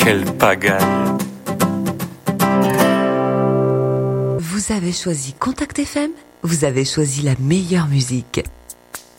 quelle pagaille. Vous avez choisi Contact FM, vous avez choisi la meilleure musique.